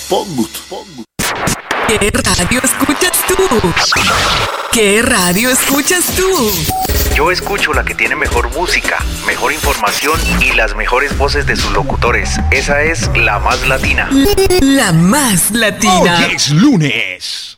¿Qué radio escuchas tú? ¿Qué radio escuchas tú? Yo escucho la que tiene mejor música, mejor información y las mejores voces de sus locutores. Esa es La Más Latina. La Más Latina. Hoy es lunes.